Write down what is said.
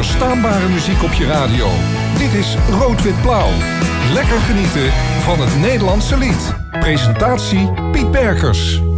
onweerstaanbare muziek op je radio. Dit is Rood-Wit-Blauw. Lekker genieten van het Nederlandse lied. Presentatie Piet Berkers.